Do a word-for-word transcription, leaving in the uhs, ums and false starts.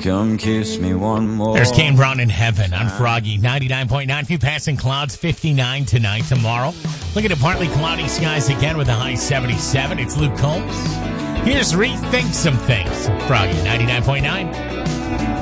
come kiss me one more. There's Kane Brown in Heaven on Froggy. ninety-nine point nine. Few passing clouds, fifty-nine tonight. Tomorrow, look at the partly cloudy skies again with a high seventy-seven. It's Luke Combs. Here's Rethink Some Things. Froggy, ninety-nine point nine.